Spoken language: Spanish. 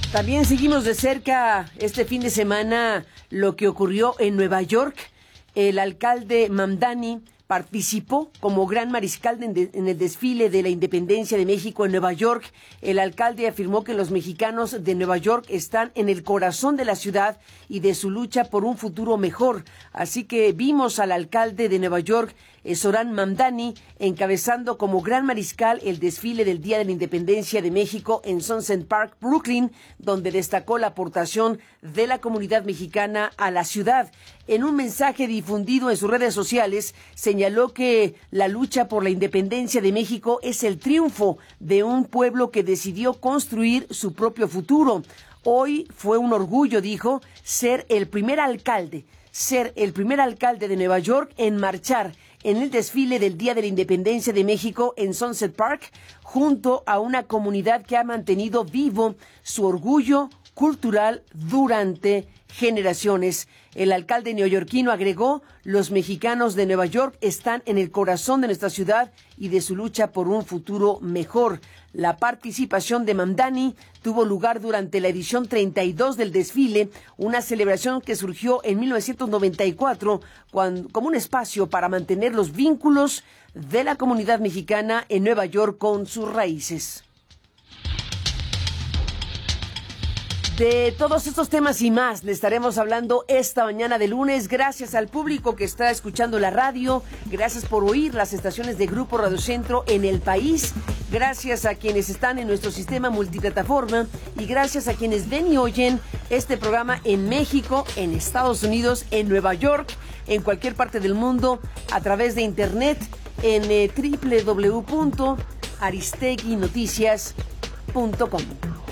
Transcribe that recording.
También seguimos de cerca este fin de semana lo que ocurrió en Nueva York. El alcalde Mamdani participó como gran mariscal en el desfile de la independencia de México en Nueva York. El alcalde afirmó que los mexicanos de Nueva York están en el corazón de la ciudad y de su lucha por un futuro mejor. Así que vimos al alcalde de Nueva York, Zoran Mamdani, encabezando como gran mariscal el desfile del Día de la Independencia de México en Sunset Park, Brooklyn, donde destacó la aportación de la comunidad mexicana a la ciudad. En un mensaje difundido en sus redes sociales, señaló que la lucha por la independencia de México es el triunfo de un pueblo que decidió construir su propio futuro. Hoy fue un orgullo, dijo, ser el primer alcalde de Nueva York en marchar en el desfile del Día de la Independencia de México en Sunset Park, junto a una comunidad que ha mantenido vivo su orgullo cultural durante generaciones. El alcalde neoyorquino agregó: los mexicanos de Nueva York están en el corazón de nuestra ciudad y de su lucha por un futuro mejor. La participación de Mamdani tuvo lugar durante la edición 32 del desfile, una celebración que surgió en 1994 como un espacio para mantener los vínculos de la comunidad mexicana en Nueva York con sus raíces. De todos estos temas y más le estaremos hablando esta mañana de lunes. Gracias al público que está escuchando la radio, gracias por oír las estaciones de Grupo Radio Centro en el país, gracias a quienes están en nuestro sistema multiplataforma y gracias a quienes ven y oyen este programa en México, en Estados Unidos, en Nueva York, en cualquier parte del mundo, a través de internet en www.aristeguinoticias.com.